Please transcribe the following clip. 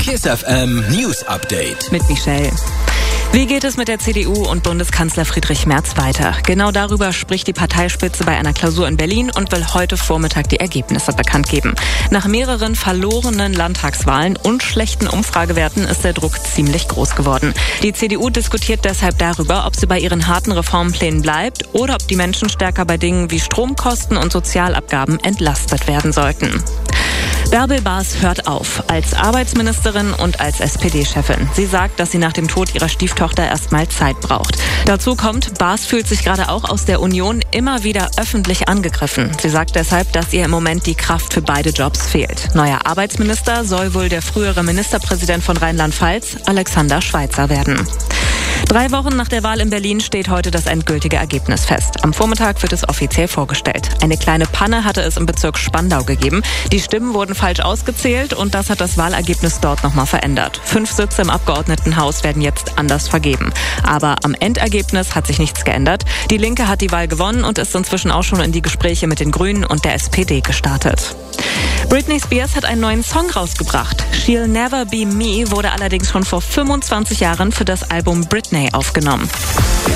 Kiss FM News Update. Mit Michelle. Wie geht es mit der CDU und Bundeskanzler Friedrich Merz weiter? Genau darüber spricht die Parteispitze bei einer Klausur in Berlin und will heute Vormittag die Ergebnisse bekannt geben. Nach mehreren verlorenen Landtagswahlen und schlechten Umfragewerten ist der Druck ziemlich groß geworden. Die CDU diskutiert deshalb darüber, ob sie bei ihren harten Reformplänen bleibt oder ob die Menschen stärker bei Dingen wie Stromkosten und Sozialabgaben entlastet werden sollten. Bärbel Baas hört auf, als Arbeitsministerin und als SPD-Chefin. Sie sagt, dass sie nach dem Tod ihrer Stieftochter erstmal Zeit braucht. Dazu kommt, Baas fühlt sich gerade auch aus der Union immer wieder öffentlich angegriffen. Sie sagt deshalb, dass ihr im Moment die Kraft für beide Jobs fehlt. Neuer Arbeitsminister soll wohl der frühere Ministerpräsident von Rheinland-Pfalz, Alexander Schweitzer, werden. 3 Wochen nach der Wahl in Berlin steht heute das endgültige Ergebnis fest. Am Vormittag wird es offiziell vorgestellt. Eine kleine Panne hatte es im Bezirk Spandau gegeben. Die Stimmen wurden falsch ausgezählt und das hat das Wahlergebnis dort nochmal verändert. 5 Sitze im Abgeordnetenhaus werden jetzt anders vergeben. Aber am Endergebnis hat sich nichts geändert. Die Linke hat die Wahl gewonnen und ist inzwischen auch schon in die Gespräche mit den Grünen und der SPD gestartet. Britney Spears hat einen neuen Song rausgebracht. She'll Never Be Me wurde allerdings schon vor 25 Jahren für das Album Britney aufgenommen.